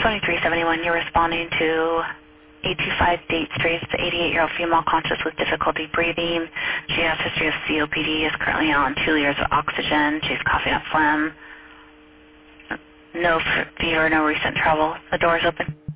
2371, you're responding to 825 Date Street. It's an 88-year-old female conscious with difficulty breathing. She has history of COPD, is currently on 2 liters of oxygen. She's coughing up phlegm. No fever, no recent travel. The door is open.